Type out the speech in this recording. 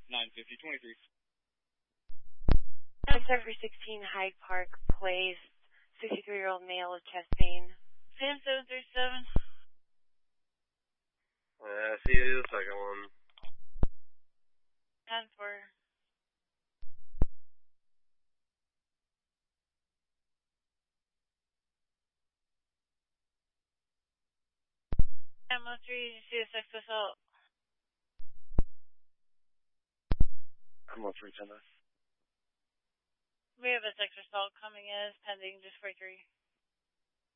950-23. Server 16 Hyde Park Place, 63-year-old male with chest pain. 10737. See you the second one. 10-4. MO3, did you see a sex assault? MO3, 10. We have a sex assault coming in as pending, just for 3.